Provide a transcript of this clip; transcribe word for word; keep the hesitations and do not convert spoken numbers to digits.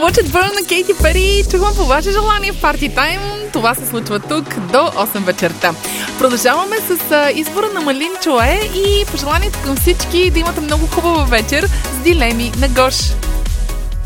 Watch It Burn на Кейти Пери. Чухме по ваше желание в Party Time. Това се случва тук до осем вечерта. Продължаваме с а, избора на Малин Чуе и пожеланието към всички да имате много хубава вечер с дилеми на Гош.